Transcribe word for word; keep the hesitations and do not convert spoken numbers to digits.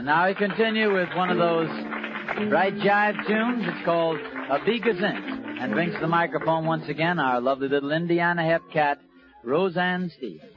And now we continue with one of those bright jive tunes. It's called A Bee Gesint, and brings to the microphone once again our lovely little Indiana hep cat, Roseanne Stevens.